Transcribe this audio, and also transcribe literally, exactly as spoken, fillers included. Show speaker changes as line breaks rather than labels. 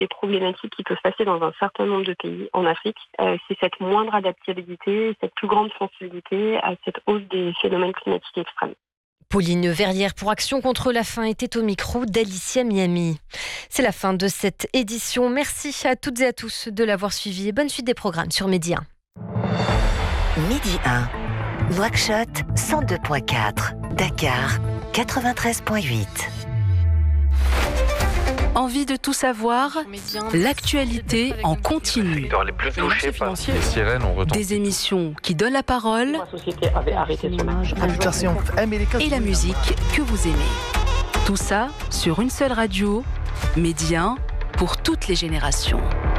des problématiques qui peuvent passer dans un certain nombre de pays en Afrique, euh, c'est cette moindre adaptabilité, cette plus grande sensibilité à cette hausse des phénomènes climatiques extrêmes.
Pauline Verrière pour Action contre la faim était au micro d'Alicia Miami. C'est la fin de cette édition. Merci à toutes et à tous de l'avoir suivi et bonne suite des programmes sur Midi un.
Midi un, Nouakchott cent deux virgule quatre, Dakar quatre-vingt-treize virgule huit.
Envie de tout savoir? L'actualité en continu.
Les plus touchés par les sirènes ont retenti.
Des émissions qui donnent la parole.
La société avait arrêté son image.
Et la musique que vous aimez. Tout ça sur une seule radio, Midi un, pour toutes les générations.